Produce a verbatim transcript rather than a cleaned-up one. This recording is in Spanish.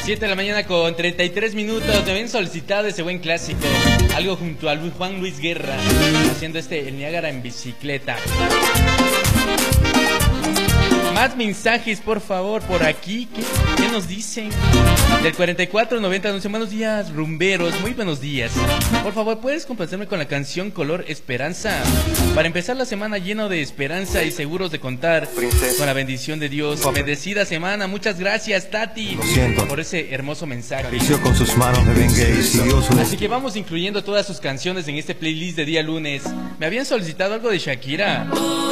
siete de la mañana con treinta y tres minutos. Me habían solicitado ese buen clásico. Algo junto a Luis, Juan Luis Guerra, haciendo este El Niágara en bicicleta. Más mensajes, por favor, por aquí. ¿Qué, qué nos dicen? Del cuarenta y cuatro noventa, nos dicen: buenos días, rumberos, muy buenos días. Por favor, ¿puedes complacerme con la canción Color Esperanza? Para empezar la semana lleno de esperanza y seguros de contar con la bendición de Dios. Bendecida semana, muchas gracias, Tati, por ese hermoso mensaje. Con sus manos me vengué y siguió su... Así que vamos incluyendo todas sus canciones en este playlist de día lunes. Me habían solicitado algo de Shakira.